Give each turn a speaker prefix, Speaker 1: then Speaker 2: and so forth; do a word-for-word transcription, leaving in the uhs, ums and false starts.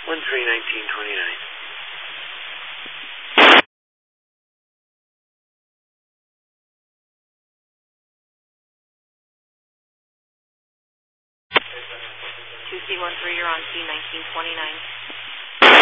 Speaker 1: one three nineteen twenty-nine.
Speaker 2: two C one three, you're on C nineteen twenty-nine.